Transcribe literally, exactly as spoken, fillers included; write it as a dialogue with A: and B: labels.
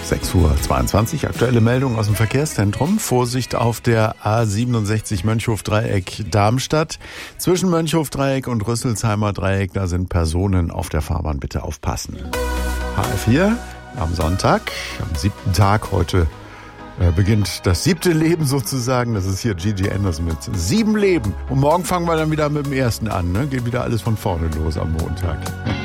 A: sechs Uhr zweiundzwanzig, aktuelle Meldung aus dem Verkehrszentrum. Vorsicht auf der A siebenundsechzig Mönchhof-Dreieck Darmstadt. Zwischen Mönchhof-Dreieck und Rüsselsheimer Dreieck, da sind Personen auf der Fahrbahn. Bitte aufpassen. H R vier am Sonntag, am siebten Tag heute. Äh, beginnt das siebte Leben sozusagen. Das ist hier Gigi Anderson mit sieben Leben. Und morgen fangen wir dann wieder mit dem ersten an. Ne? Geht wieder alles von vorne los am Montag.